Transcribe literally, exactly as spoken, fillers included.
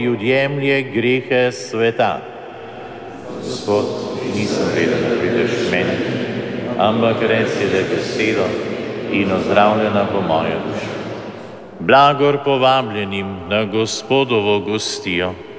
odjemlje grehe sveta. Gospod, nisem vreden, da prideš k meni, ampak reci le besedo in ozdravljena bo moja duša. Blagor povabljenim na Gospodovo gostijo.